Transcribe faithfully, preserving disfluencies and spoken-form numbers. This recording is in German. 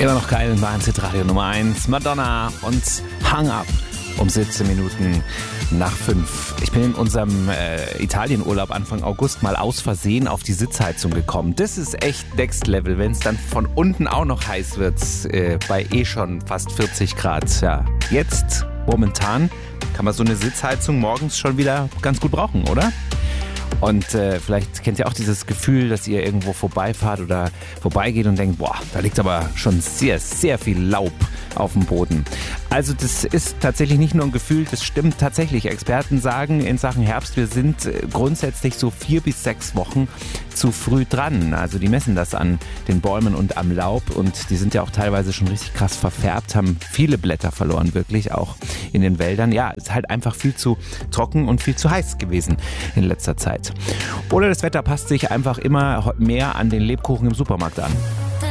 Immer noch geil in Wahnsinn, Radio Nummer eins. Madonna und Hung Up um siebzehn Minuten nach fünf. Ich bin in unserem äh, Italienurlaub Anfang August mal aus Versehen auf die Sitzheizung gekommen. Das ist echt Next Level, wenn es dann von unten auch noch heiß wird, äh, bei eh schon fast vierzig Grad. Ja, jetzt, momentan, kann man so eine Sitzheizung morgens schon wieder ganz gut brauchen, oder? Und äh, vielleicht kennt ihr auch dieses Gefühl, dass ihr irgendwo vorbeifahrt oder vorbeigeht und denkt, boah, da liegt aber schon sehr, sehr viel Laub auf dem Boden. Also das ist tatsächlich nicht nur ein Gefühl, das stimmt tatsächlich. Experten sagen in Sachen Herbst, wir sind grundsätzlich so vier bis sechs Wochen zu früh dran. Also die messen das an den Bäumen und am Laub und die sind ja auch teilweise schon richtig krass verfärbt, haben viele Blätter verloren, wirklich auch in den Wäldern. Ja, ist halt einfach viel zu trocken und viel zu heiß gewesen in letzter Zeit. Oder das Wetter passt sich einfach immer mehr an den Lebkuchen im Supermarkt an.